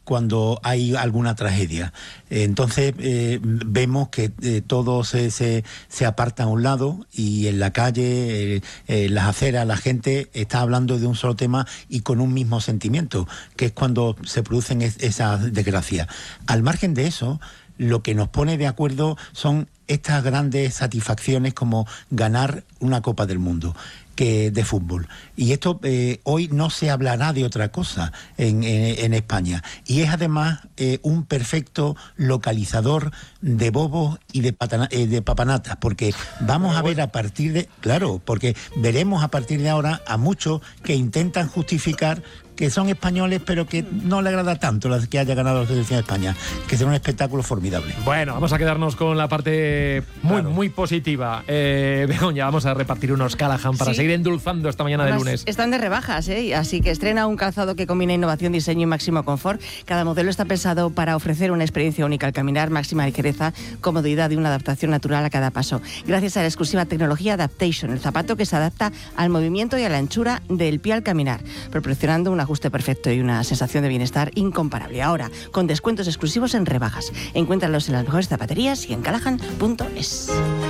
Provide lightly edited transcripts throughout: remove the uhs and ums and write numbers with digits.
cuando hay alguna tragedia. Entonces vemos que todos se apartan a un lado y en la calle, las aceras, la gente está hablando de un solo tema y con un mismo sentimiento, que es cuando se producen esas desgracias. Al margen de eso, lo que nos pone de acuerdo son estas grandes satisfacciones como ganar una Copa del Mundo de fútbol. Y esto hoy no se hablará de otra cosa en España. Y es además un perfecto localizador de bobos y de papanatas, porque vamos a ver a partir de... Claro, porque veremos a partir de ahora a muchos que intentan justificar que son españoles, pero que no le agrada tanto la que haya ganado la selección de España, que será un espectáculo formidable. Bueno, vamos a quedarnos con la parte muy positiva. Begoña, vamos a repartir unos Callahan para seguir endulzando esta mañana de lunes. Están de rebajas, así que estrena un calzado que combina innovación, diseño y máximo confort. Cada modelo está pensado para ofrecer una experiencia única al caminar, máxima ligereza, comodidad y una adaptación natural a cada paso. Gracias a la exclusiva tecnología Adaptation, el zapato que se adapta al movimiento y a la anchura del pie al caminar, proporcionando un ajuste perfecto y una sensación de bienestar incomparable. Ahora, con descuentos exclusivos en rebajas. Encuéntralos en las mejores zapaterías y en callahan.es.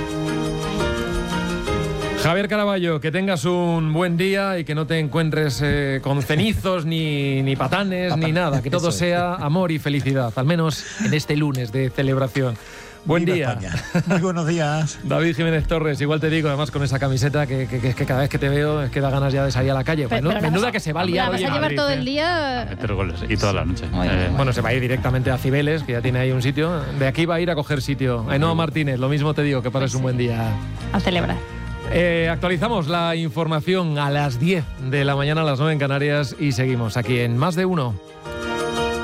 Javier Caraballo, que tengas un buen día y que no te encuentres con cenizos, ni patanes, ni nada. Que todo sea amor y felicidad, al menos en este lunes de celebración. Buen día. España. Muy buenos días. David Jiménez Torres, igual te digo, además con esa camiseta que cada vez que te veo es que da ganas ya de salir a la calle. Pues, menuda que se va a liar. ¿La vas a llevar Madrid, todo el día? A meter goles y toda la noche. Bueno, se va a ir directamente a Cibeles, que ya tiene ahí un sitio. De aquí va a ir a coger sitio. Ainhoa Martínez, lo mismo te digo, que pases un buen día. A celebrar. Actualizamos la información a las 10 de la mañana, a las 9 en Canarias, y seguimos aquí en Más de Uno.